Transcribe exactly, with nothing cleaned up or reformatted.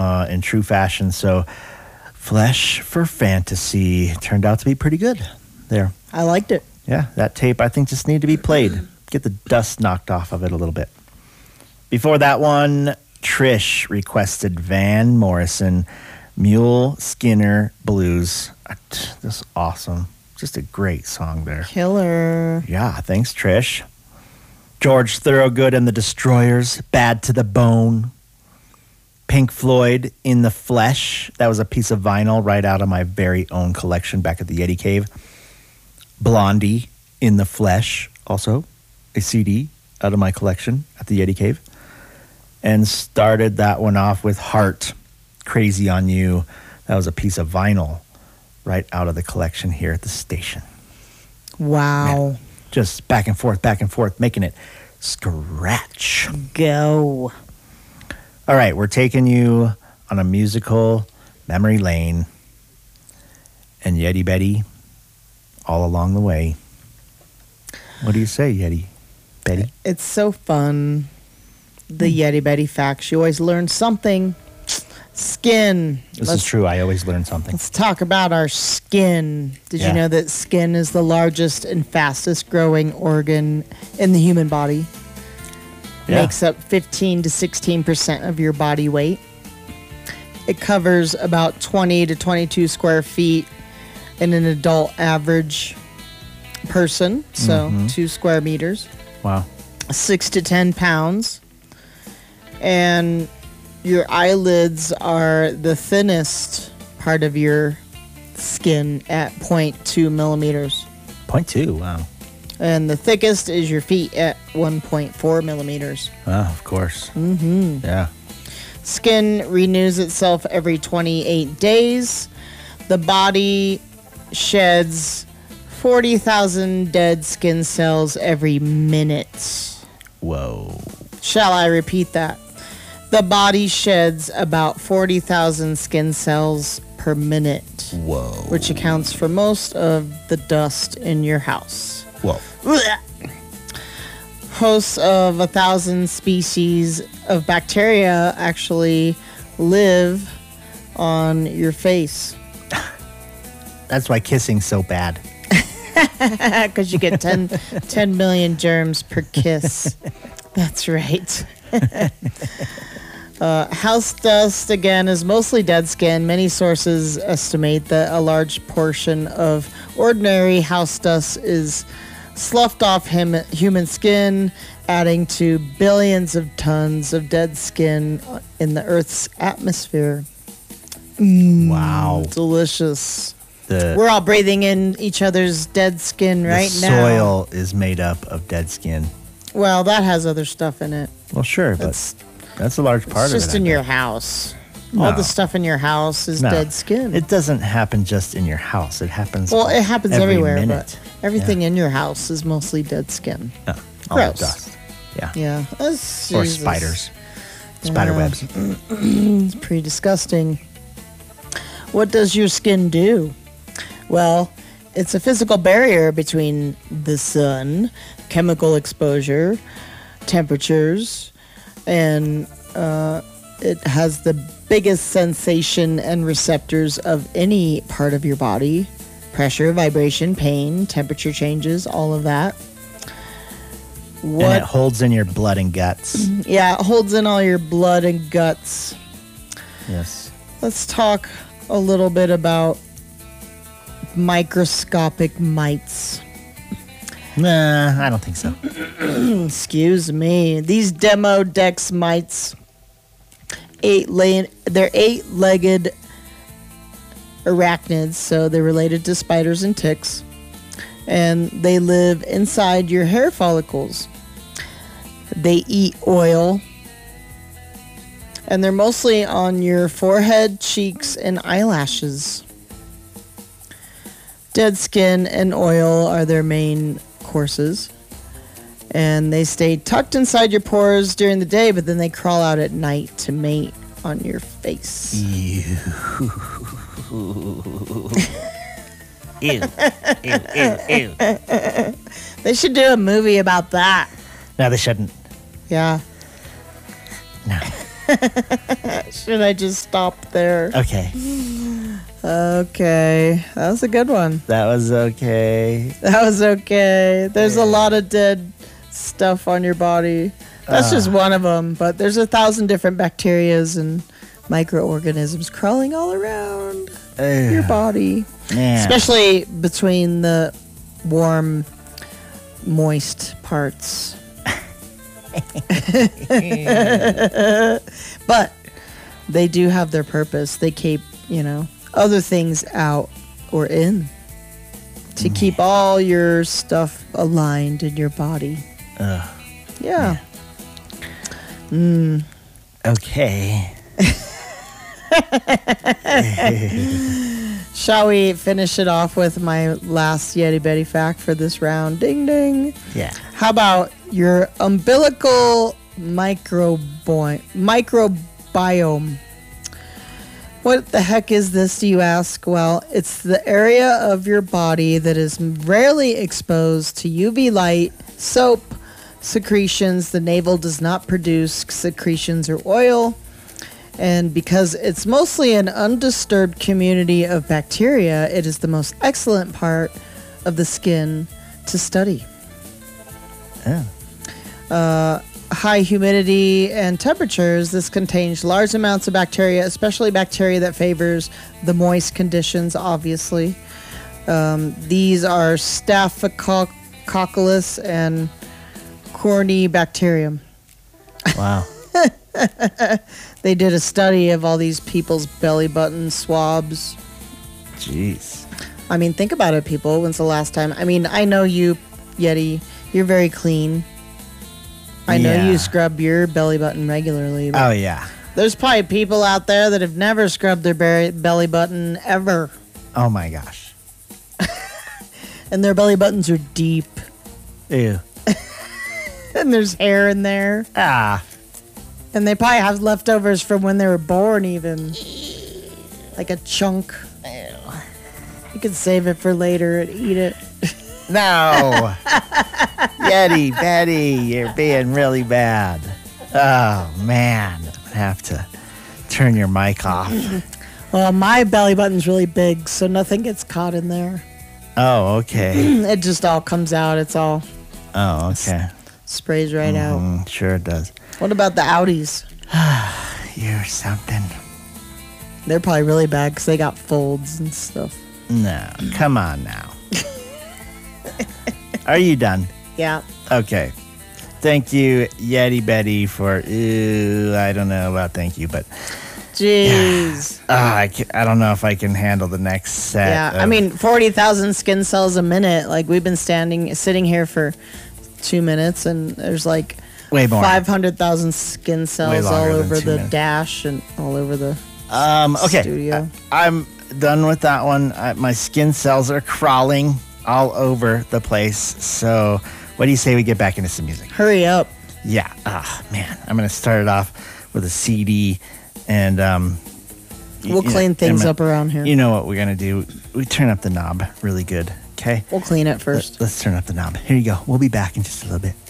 uh, in true fashion. So Flesh for Fantasy turned out to be pretty good there. I liked it. Yeah, that tape I think just needed to be played. Get the dust knocked off of it a little bit. Before that one, Trish requested Van Morrison, Mule Skinner Blues. This is awesome. Just a great song there. Killer. Yeah, thanks, Trish. George Thorogood and the Destroyers, Bad to the Bone. Pink Floyd, In the Flesh. That was a piece of vinyl right out of my very own collection back at the Yeti Cave. Blondie, In the Flesh, also a C D out of my collection at the Yeti Cave. And started that one off with Heart, Crazy on You. That was a piece of vinyl right out of the collection here at the station. Wow. Man, just back and forth, back and forth, making it scratch. Go. All right, we're taking you on a musical memory lane. And Yeti Betty, all along the way. What do you say, Yeti Betty? It's so fun. The Yeti Betty facts. You always learn something. Skin. This let's, is true. I always learn something. Let's talk about our skin. Did Yeah. you know that skin is the largest and fastest growing organ in the human body? Yeah. Makes up fifteen to sixteen percent of your body weight. It covers about twenty to twenty-two square feet in an adult average person. So Mhm. two square meters. Wow. Six to ten pounds. And your eyelids are the thinnest part of your skin at zero point two millimeters. Point two, wow. And the thickest is your feet at one point four millimeters. Ah, of course. Mm-hmm. Yeah. Skin renews itself every twenty-eight days. The body sheds forty thousand dead skin cells every minute. Whoa. Shall I repeat that? The body sheds about forty thousand skin cells per minute. Whoa. Which accounts for most of the dust in your house. Whoa. Hosts of a thousand species of bacteria actually live on your face. That's why kissing's so bad. Because you get ten, ten million germs per kiss. That's right. uh, house dust, again, is mostly dead skin. Many sources estimate that a large portion of ordinary house dust is sloughed off him, human skin, adding to billions of tons of dead skin in the Earth's atmosphere. Mm, Wow. Delicious. The, We're all breathing in each other's dead skin right the now. soil is made up of dead skin. Well, that has other stuff in it. Well, sure, but It's, that's a large part it's of it. just I in bet. your house. No. All the stuff in your house is No. dead skin. It doesn't happen just in your house. It happens well, it happens every everywhere, minute. but everything in your house is mostly dead skin. No, all the Gross. dust. Yeah. Yeah. That's, Or Jesus. spiders. Spider Yeah. webs. It's pretty disgusting. What does your skin do? Well, it's a physical barrier between the sun, chemical exposure, temperatures, and uh, it has the biggest sensation and receptors of any part of your body. Pressure, vibration, pain, temperature changes, all of that. What? And it holds in your blood and guts. Yeah, it holds in all your blood and guts. Yes. Let's talk a little bit about microscopic mites. Nah, I don't think so. Excuse me. These Demodex mites, eight lay- they're eight-legged arachnids, so they're related to spiders and ticks, and they live inside your hair follicles. They eat oil, and they're mostly on your forehead, cheeks, and eyelashes. Dead skin and oil are their main courses, and they stay tucked inside your pores during the day, but then they crawl out at night to mate on your face. Ew. ew. Ew, ew, ew. They should do a movie about that. No, they shouldn't. Yeah. No. Should I just stop there? Okay. Okay. That was a good one. That was okay. That was okay. There's a lot of dead stuff on your body. That's Uh. just one of them, but there's a thousand different bacterias and microorganisms crawling all around your Ugh, body. man. Especially between the warm, moist parts. But they do have their purpose. They keep, you know, other things out or in to keep all your stuff aligned in your body. Ugh. Yeah. Okay. Shall we finish it off with my last Yeti Betty fact for this round? Ding ding. Yeah. How about your umbilical microbi- microbiome? What the heck is this, do you ask? Well, it's the area of your body that is rarely exposed to U V light, soap, secretions. The navel does not produce secretions or oil. And because it's mostly an undisturbed community of bacteria, it is the most excellent part of the skin to study. Yeah. Uh, high humidity and temperatures, this contains large amounts of bacteria, especially bacteria that favors the moist conditions, obviously. Um, these are Staphylococcus and Corynebacterium. Wow. They did a study of all these people's belly button swabs. Jeez. I mean, think about it, people. When's the last time? I mean, I know you, Yeti, you're very clean. I know Yeah. you scrub your belly button regularly. But Oh, yeah. there's probably people out there that have never scrubbed their ber- belly button ever. Oh, my gosh. And their belly buttons are deep. Ew. And there's hair in there. Ah. And they probably have leftovers from when they were born, even. Like a chunk. You can save it for later and eat it. No. Yeti, Betty, you're being really bad. Oh, man. I'm going to have to turn your mic off. Well, my belly button's really big, so nothing gets caught in there. Oh, okay. It just all comes out. It's all Oh, okay. sprays right out. Mm, sure it does. What about the Audis? You're something. They're probably really bad because they got folds and stuff. No, come on now. Are you done? Yeah. Okay. Thank you, Yeti Betty, for, ew, I don't know about thank you, but Jeez. uh, I, ca- I don't know if I can handle the next set. Yeah. I of- mean, forty thousand skin cells a minute. Like, we've been standing, sitting here for two minutes, and there's like Way more. five hundred thousand skin cells all longer than over two the minutes. dash and all over the. Um, okay. Studio. I, I'm done with that one. I, my skin cells are crawling all over the place. So, what do you say we get back into some music? Hurry up. Yeah. Ah, man. I'm going to start it off with a C D and um y- We'll you know, clean things and my- up around here. You know what we're going to do? We turn up the knob really good. Okay? We'll clean it first. Let's turn up the knob. Here you go. We'll be back in just a little bit.